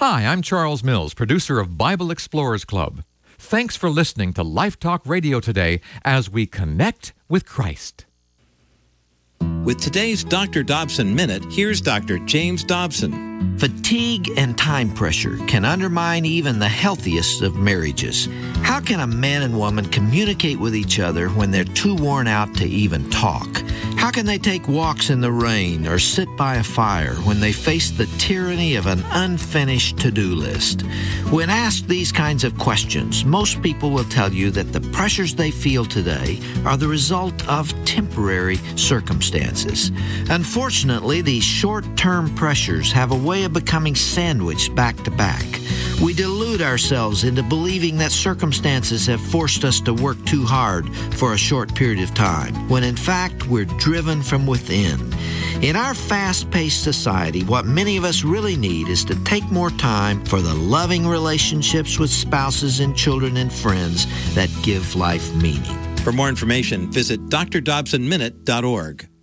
Hi, I'm Charles Mills, producer of Bible Explorers Club. Thanks for listening to Life Talk Radio today as we connect with Christ. With today's Dr. Dobson Minute, here's Dr. James Dobson. Fatigue and time pressure can undermine even the healthiest of marriages. How can a man and woman communicate with each other when they're too worn out to even talk? How can they take walks in the rain or sit by a fire when they face the tyranny of an unfinished to-do list? When asked these kinds of questions, most people will tell you that the pressures they feel today are the result of temporary circumstances. Unfortunately, these short-term pressures have a way of becoming sandwiched back to back. We delude ourselves into believing that circumstances have forced us to work too hard for a short period of time, when in fact we're driven from within. In our fast-paced society, what many of us really need is to take more time for the loving relationships with spouses and children and friends that give life meaning. For more information, visit drdobsonminute.org.